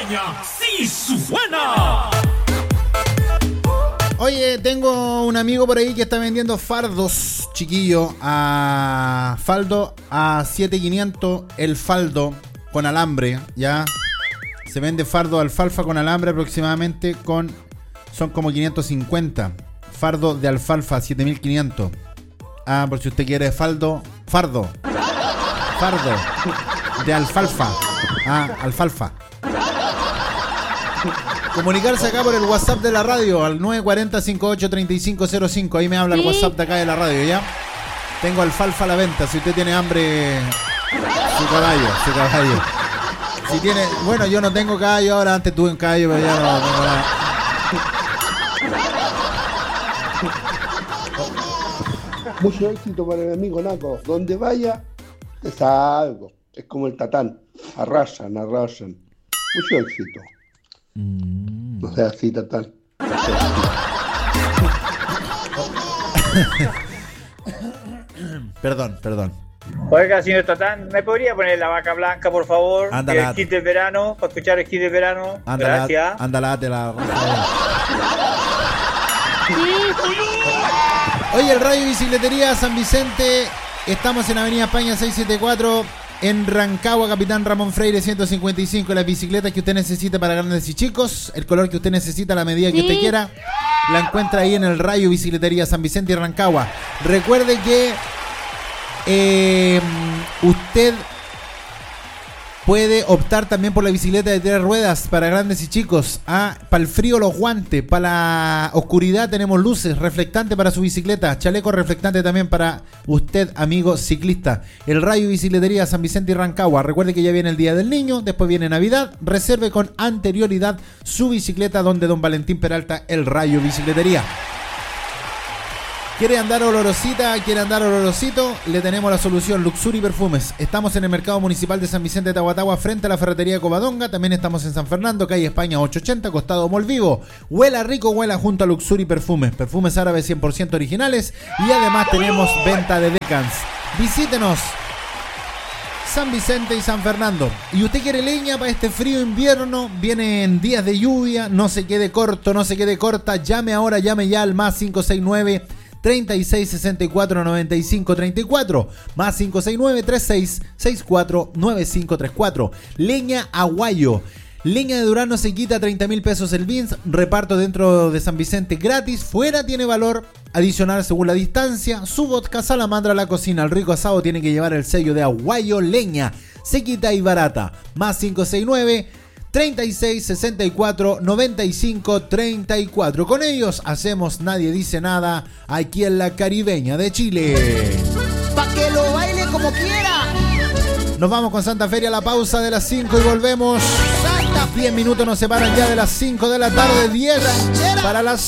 caribeña sí suena. Oye, tengo un amigo por ahí que está vendiendo fardos, chiquillo, a faldo a 7.500 el faldo con alambre, ¿ya? Se vende fardo de alfalfa con alambre aproximadamente son como 550. Fardo de alfalfa 7.500. Ah, por si usted quiere fardo de alfalfa. Ah, alfalfa. Comunicarse acá por el WhatsApp de la radio al 940-583505. Ahí me habla el WhatsApp de acá de la radio, ¿ya? Tengo alfalfa a la venta. Si usted tiene hambre, su caballo. Si tiene... Bueno, yo no tengo caballo ahora. Antes tuve un caballo, pero ya no tengo nada. Mucho éxito para el amigo Naco. Donde vaya, es algo. Es como el Tatán. Arrasan. Mucho éxito. No sea así, Tatán. Perdón. Oiga, señor Tatán, ¿me podría poner la vaca blanca, por favor? Ándale, el hit del verano, para escuchar el hit del verano. Gracias. Ándala, te la... Oye, el Radio Bicicletería San Vicente. Estamos en Avenida España 674. En Rancagua, Capitán Ramón Freire 155. Las bicicletas que usted necesita para grandes y chicos. El color que usted necesita, la medida que usted quiera. La encuentra ahí en el Radio Bicicletería San Vicente y Rancagua. Recuerde que usted puede optar también por la bicicleta de 3 ruedas para grandes y chicos. Para el frío los guantes, para la oscuridad tenemos luces, reflectante para su bicicleta, chaleco reflectante también para usted, amigo ciclista. El Radio Bicicletería San Vicente y Rancagua. Recuerde que ya viene el Día del Niño, después viene Navidad. Reserve con anterioridad su bicicleta donde Don Valentín Peralta, el Radio Bicicletería. ¿Quiere andar olorosito? Le tenemos la solución, Luxury Perfumes. Estamos en el Mercado Municipal de San Vicente de Tahuatahua, frente a la Ferretería de Covadonga. También estamos en San Fernando, calle España 880, costado Mall Vivo. Huela rico, huela junto a Luxury Perfumes. Perfumes árabes 100% originales. Y además tenemos venta de decans. Visítenos, San Vicente y San Fernando. Y usted quiere leña para este frío invierno, vienen días de lluvia, no se quede corto, no se quede corta. Llame ya al más 569 3664 9534 más 569 3664 9534. Leña Aguayo. Leña de Durano se quita 30.000 pesos el BINS. Reparto dentro de San Vicente gratis. Fuera tiene valor adicional según la distancia. Su vodka salamandra a la cocina. El rico asado tiene que llevar el sello de Aguayo Leña. Se quita y barata. Más 569 36 64 95 34. Con ellos hacemos Nadie Dice Nada aquí en la Caribeña de Chile. Pa' que lo baile como quiera. Nos vamos con Santa Feria a la pausa de las 5 y volvemos. 10 minutos nos separan ya de las 5 de la tarde. 10 para las